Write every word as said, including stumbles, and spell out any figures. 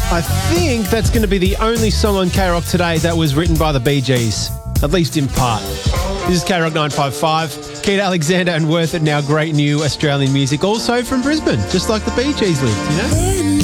I think that's going to be the only song on K-Rock today that was written by the Bee Gees, at least in part. This is K-Rock nine five five. Keith Alexander and Worth It Now, great new Australian music, also from Brisbane, just like the Bee Gees lived, you know?